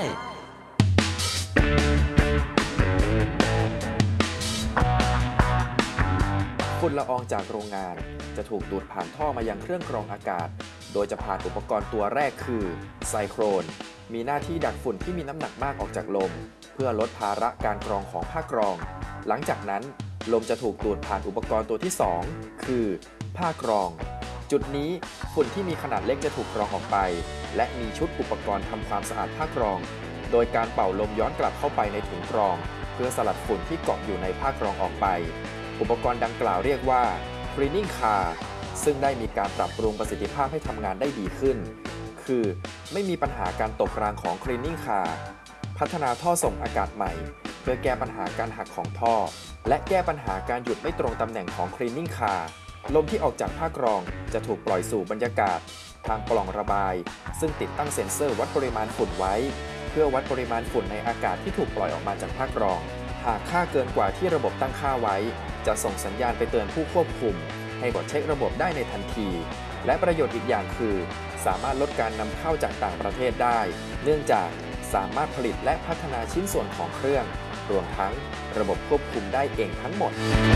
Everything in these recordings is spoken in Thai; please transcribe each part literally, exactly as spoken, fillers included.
ฝุ่นละอองจากโรงงานจะถูกดูดผ่านท่อมายังเครื่องกรองอากาศโดยจะผ่านอุปกรณ์ตัวแรกคือไซโครนมีหน้าที่ดักฝุ่นที่มีน้ำหนักมากออกจากลมเพื่อลดภาระการกรองของผ้ากรองหลังจากนั้นลมจะถูกดูดผ่านอุปกรณ์ตัวที่สองคือผ้ากรองจุดนี้ฝุ่นที่มีขนาดเล็กจะถูกกรองออกไปและมีชุดอุปกรณ์ทำความสะอาดผ้ากรองโดยการเป่าลมย้อนกลับเข้าไปในถุงกรองเพื่อสลัดฝุ่นที่เกาะอยู่ในผ้ากรองออกไปอุปกรณ์ดังกล่าวเรียกว่า Cleaning Car ซึ่งได้มีการปรับปรุงประสิทธิภาพให้ทำงานได้ดีขึ้นคือไม่มีปัญหาการตกรางของ Cleaning Car พัฒนาท่อส่งอากาศใหม่เพื่อแก้ปัญหาการหักของท่อและแก้ปัญหาการหยุดไม่ตรงตำแหน่งของ Cleaning Car ลมที่ออกจากผ้ากรองจะถูกปล่อยสู่บรรยากาศทางปล่องระบายซึ่งติดตั้งเซ็นเซอร์วัดปริมาณฝุ่นไว้เพื่อวัดปริมาณฝุ่นในอากาศที่ถูกปล่อยออกมาจากผ้ากรองหากค่าเกินกว่าที่ระบบตั้งค่าไว้จะส่งสัญญาณไปเตือนผู้ควบคุมให้กดเช็คระบบได้ในทันทีและประโยชน์อีกอย่างคือสามารถลดการนำเข้าจากต่างประเทศได้เนื่องจากสามารถผลิตและพัฒนาชิ้นส่วนของเครื่องรวมทั้งระบบควบคุมได้เองทั้งหมด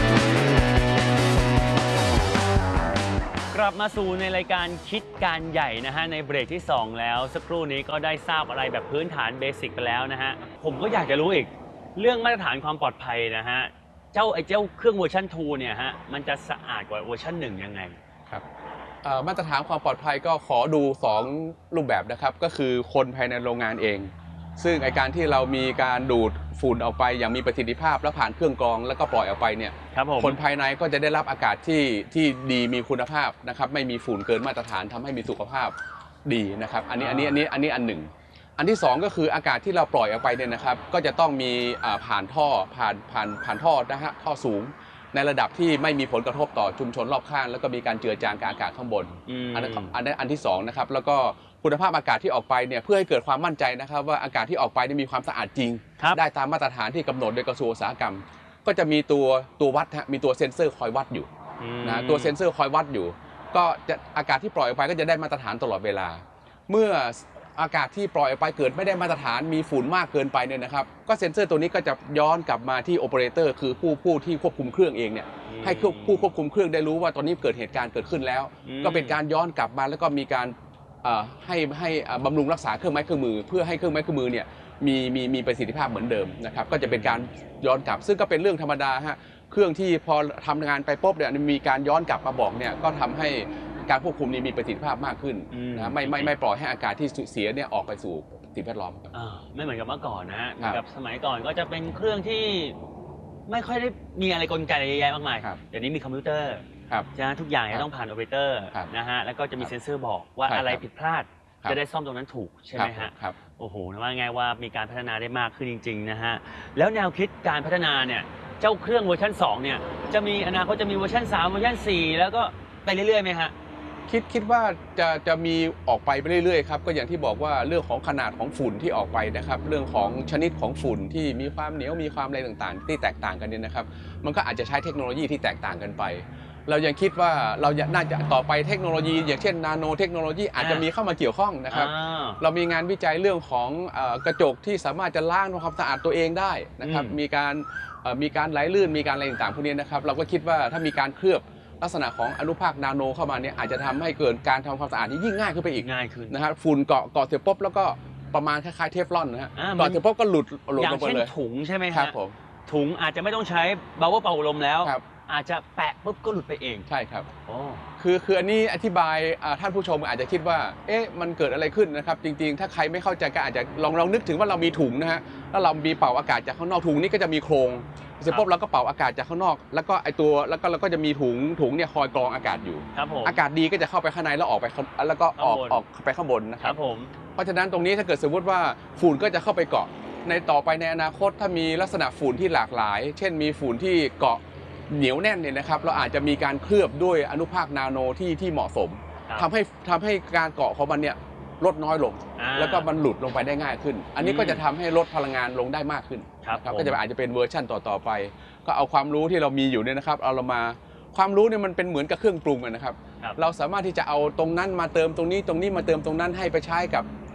กลับมาสู่ในรายการคิดการใหญ่นะฮะในเบรกที่สองแล้วสักครู่นี้ก็ได้ทราบอะไรแบบพื้นฐานเบสิกไปแล้วนะฮะผมก็อยากจะรู้อีกเรื่องมาตรฐานความปลอดภัยนะฮะเจ้าไอ้เจ้าเครื่องเวอร์ชันทูเนี่ยฮะมันจะสะอาดกว่าเวอร์ชันหนึ่งยังไงครับมาตรฐานความปลอดภัยก็ขอดูสองรูปแบบนะครับก็คือคนภายในโรงงานเองซึ่งไอการที่เรามีการดูดฝุ่นออกไปอย่างมีประสิทธิภาพแล้วผ่านเครื่องกรองแล้วก็ปล่อยออกไปเนี่ย คนภายในก็จะได้รับอากาศที่ที่ดีมีคุณภาพนะครับไม่มีฝุ่นเกินมาตรฐานทำให้มีสุขภาพดีนะครับอันนี้อันนี้อันนี้อันนี้อันหนึ่งอันที่สองก็คืออากาศที่เราปล่อยออกไปเนี่ยนะครับก็จะต้องมีผ่านท่อผ่านผ่านผ่านท่อนะฮะท่อสูงในระดับที่ไม่มีผลกระทบต่อชุมชนรอบข้างแล้วก็มีการเจือจางกับอากาศข้างบนอันนั้นอันนั้นอันที่สองนะครับแล้วก็คุณภาพอากาศที่ออกไปเนี่ยเพื่อให้เกิดความมั่นใจนะครับว่าอากาศที่ออกไปมีความสะอาดจริงได้ตามมาตรฐานที่กำหนดโดยกระทรวงอุตสาหกรรมก็จะมีตัวตัววัดฮะมีตัวเซ็นเซอร์คอยวัดอยู่นะตัวเซ็นเซอร์คอยวัดอยู่ก็จะอากาศที่ปล่อยออกไปก็จะได้มาตรฐานตลอดเวลาเมื่ออากาศที่ปล่อยออกไปเกิดไม่ได้มาตรฐานมีฝุ่นมากเกินไปเนี่ยนะครับก็เซ็นเซอร์ตัวนี้ก็จะย้อนกลับมาที่โอเปอเรเตอร์คือผู้ผู้ที่ควบคุมเครื่องเองเนี่ยให้ผู้ควบคุมเครื่องได้รู้ว่าตอนนี้เกิดเหตุการณ์เกิดขึ้นแล้วก็เป็นการย้อนกลับมาแล้วก็มีการให้ให้บำรุงรักษาเครื่องไม้เครื่องมือเพื่อให้เครื่องไม้เครื่องมือเนี่ยมีมีมีประสิทธิภาพเหมือนเดิมนะครับก็จะเป็นการย้อนกลับซึ่งก็เป็นเรื่องธรรมดาฮะเครื่องที่พอทำงานไปปุ๊บเนี่ยมีการย้อนกลับมาบอกเนี่ยก็ทำให้การควบคุมนี้มีประสิทธิภาพมากขึ้นนะไม่ไม่ไม่ปล่อยให้อากาศที่เสียเนี่ยออกไปสู่สิ่งแวดล้อมไม่เหมือนกับเมื่อก่อนนะฮะกับสมัยก่อนก็จะเป็นเครื่องที่ไม่ค่อยได้มีอะไรกลไกอะไรเยอะแยะมากมายเดี๋ยวนี้มีคอมพิวเตอร์จะทุกอย่างจะต้องผ่านโอเปอเรเตอร์นะฮะแล้วก็จะมีเซ็นเซอร์บอกว่าอะไรผิดพลาดจะได้ซ่อมตรงนั้นถูกใช่ไหมฮะโอ้โหนะว่าไงว่ามีการพัฒนาได้มากขึ้นจริงๆนะฮะแล้วแนวคิดการพัฒนาเนี่ยเจ้าเครื่องเวอร์ชันสองเนี่ยจะมีอนาคตจะมีเวอร์ชันสามเวอร์ชันสี่แล้วก็ไปเรื่อยๆไหมฮะคิดคิดว่าจะจะมีออกไปไปเรื่อยๆครับก็อย่างที่บอกว่าเรื่องของขนาดของฝุ่นที่ออกไปนะครับเรื่องของชนิดของฝุ่นที่มีความเหนียวมีความอะไรต่างๆที่แตกต่างกันเนี่ยนะครับมันก็อาจจะใช้เทคโนโลยีที่แตกต่างกันไปเรายังคิดว่าเราน่าจะต่อไปเทคโนโลยีอย่างเช่นนาโนเทคโนโลยีอาจจะมีเข้ามาเกี่ยวข้องนะครับเรามีงานวิจัยเรื่องของกระจกที่สามารถจะล้างทำความสะอาดตัวเองได้นะครับมีการมีการไหลลื่นมีการอะไรต่างๆพวกนี้นะครับเราก็คิดว่าถ้ามีการเคลือบลักษณะของอนุภาคนาโนเข้ามาเนี่ยอาจจะทำให้เกิดการทำความสะอาดที่ยิ่งง่ายขึ้นไปอีกง่ายขึ้นนะครับฝุ่นเกาะเกาะเสร็จปุ๊บแล้วก็ประมาณคล้ายๆเทฟลอนนะฮะเกาะเสร็จปุ๊บก็หลุดหลุดลงไปเลยอย่างเช่นถุงใช่ไหมครับผมถุงอาจจะไม่ต้องใช้เบาเป่าลมแล้วอาจจะแปะปุ๊บก็หลุดไปเองใช่ครับคือคืออันนี้อธิบายท่านผู้ชมอาจจะคิดว่าเอ๊ะมันเกิดอะไรขึ้นนะครับจริงๆถ้าใครไม่เข้าใจก็อาจจะลองลองนึกถึงว่าเรามีถุงนะฮะแล้วเรามีเป่าอากาศจากข้างนอกถุงนี้ก็จะมีโครงเสร็จปุ๊บเราก็เป่าอากาศจากข้างนอกแล้วก็ไอตัวแล้วก็เราก็จะมีถุงถุงเนี่ยคอยกรองอากาศอยู่อากาศดีก็จะเข้าไปข้างในแล้วออกไปแล้วก็ออกออกไปข้างบนนะครับเพราะฉะนั้นตรงนี้ถ้าเกิดสมมติว่าฝุ่นก็จะเข้าไปเกาะในต่อไปในอนาคตถ้ามีลักษณะฝุ่นที่หลากหลายเช่นมีฝุ่นที่เกาะเหนียวแน่นเนี่ยนะครับเราอาจจะมีการเคลือบด้วยอนุภาคนาโนที่ที่เหมาะสมทำให้ทำให้การเกาะของมันเนี่ยลดน้อยลงแล้วก็มันหลุดลงไปได้ง่ายขึ้นอันนี้ก็จะทำให้ลดพลังงานลงได้มากขึ้นก็จะอาจจะเป็นเวอร์ชั่นต่อๆไปก็เอาความรู้ที่เรามีอยู่เนี่ยนะครับเอาเรามาความรู้เนี่ยมันเป็นเหมือนกับเครื่องปรุงนะครับเราสามารถที่จะเอาตรงนั้นมาเติมตรงนี้ตรงนี้มาเติมตรงนั้นให้ไปใช้กับ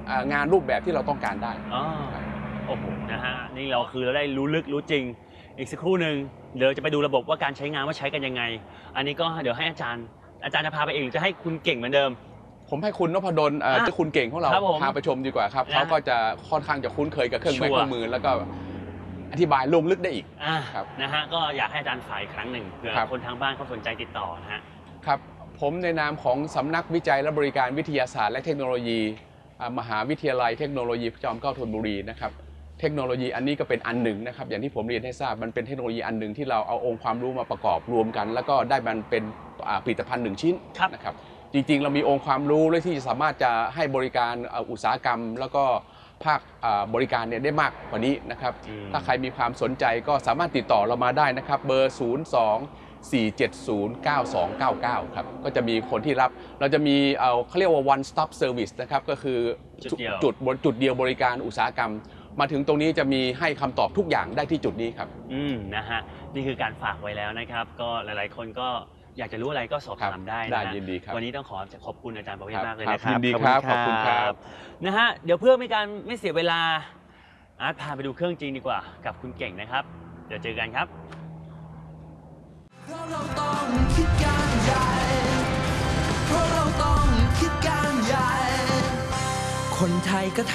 งานรูปแบบที่เราต้องการได้อ๋อโอ้โหนะฮะนี่เราคือเราได้รู้ลึกรู้จริงอีกสักครู่หนึ่งเดี๋ยวจะไปดูระบบว่าการใช้งานว่าใช้กันยังไงอันนี้ก็เดี๋ยวให้อาจารย์อาจารย์จะพาไปเองหรือจะให้คุณเก่งเหมือนเดิมผมให้คุณนพดลเอ่อเจ้าคุณเก่งของเราพาไปชมดีกว่าครับเขาก็จะค่อนข้างจะคุ้นเคยกับเครื่องไม้เครื่องมือแล้วก็อธิบายลงลึกได้อีกครับนะฮะก็อยากให้อาจารย์ฝ่ายครั้งหนึ่งเผื่อคนทางบ้านเขาสนใจติดต่อนะฮะครับผมในนามของสำนักวิจัยและบริการวิทยาศาสตร์และเทคโนโลยีมหาวิทยาลัยเทคโนโลยีพระจอมเกล้าธนบุรีนะครับเทคโนโลยีอันนี้ก็เป็นอันหนึ่งนะครับอย่างที่ผมเรียนให้ทราบมันเป็นเทคโนโลยีอันหนึ่งที่เราเอาองค์ความรู้มาประกอบรวมกันแล้วก็ได้มันเป็นผลิตภัณฑ์หนึ่งชิ้นนะครับจริงๆเรามีองค์ความรู้เลยที่จะสามารถจะให้บริการอุตสาหกรรมแล้วก็ภาคบริการเนี่ยได้มากกว่านี้นะครับถ้าใครมีความสนใจก็สามารถติดต่อเรามาได้นะครับเบอร์ศูนย์ สอง สี่ เจ็ด ศูนย์ เก้า สอง เก้า เก้าครับก็จะมีคนที่รับเราจะมีเอาเขาเรียกว่า one stop service นะครับก็คือจุดจุดเดียวบริการอุตสาหกรรมมาถึงตรงนี้จะมีให้คำตอบทุกอย่างได้ที่จุดนี้ครับอืมนะฮะนี่คือการฝากไว้แล้วนะครับก็หลายๆคนก็อยากจะรู้อะไรก็สอบถามได้นะยินดีครับวันนี้ต้องขอขอบคุณอาจารย์ประเวศมากเลยนะครับยินดีครับขอบคุณครับนะฮะเดี๋ยวเพื่อไม่การไม่เสียเวลาอาร์ตพาไปดูเครื่องจริงดีกว่ากับคุณเก่งนะครับเดี๋ยวเจอกันครับเราต้องคิดการใหญ่เพราะเราต้องคิดการใหญ่คนไทยก็